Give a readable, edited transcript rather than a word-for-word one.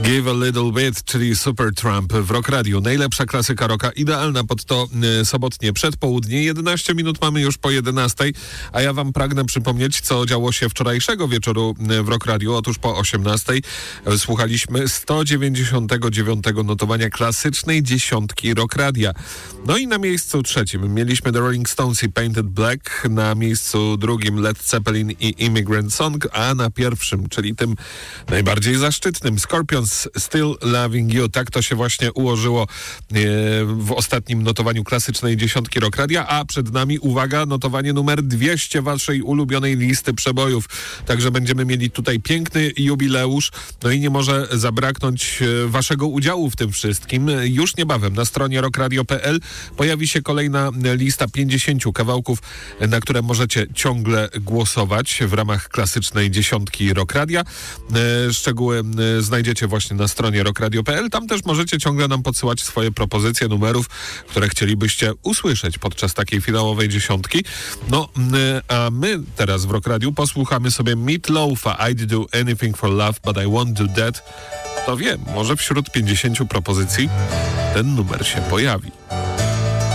Give a Little Bit, czyli Supertramp w Rock Radio. Najlepsza klasyka rocka, idealna pod to sobotnie przedpołudnie. 11 minut mamy już po 11, a ja wam pragnę przypomnieć, co działo się wczorajszego wieczoru w Rock Radio. Otóż po 18 słuchaliśmy 199 notowania klasycznej dziesiątki Rock Radia. No i na miejscu trzecim mieliśmy The Rolling Stones i Painted Black, na miejscu drugim Led Zeppelin i Immigrant Song, a na pierwszym, czyli tym najbardziej zaszczytnym, Scorpions Still Loving You. Tak to się właśnie ułożyło w ostatnim notowaniu klasycznej dziesiątki Rock Radia, a przed nami, uwaga, notowanie numer 200 waszej ulubionej listy przebojów. Także będziemy mieli tutaj piękny jubileusz, no i nie może zabraknąć waszego udziału w tym wszystkim. Już niebawem na stronie rockradio.pl pojawi się kolejna lista 50 kawałków, na które możecie ciągle głosować w ramach klasycznej dziesiątki Rock Radia. Szczegóły znajdziecie właśnie na stronie rockradio.pl. Tam też możecie ciągle nam podsyłać swoje propozycje numerów, które chcielibyście usłyszeć podczas takiej finałowej dziesiątki. No, a my teraz w Rock Radio posłuchamy sobie Meat Loafa, I'd do anything for love, but I won't do that. Kto wie, może wśród 50 propozycji ten numer się pojawi.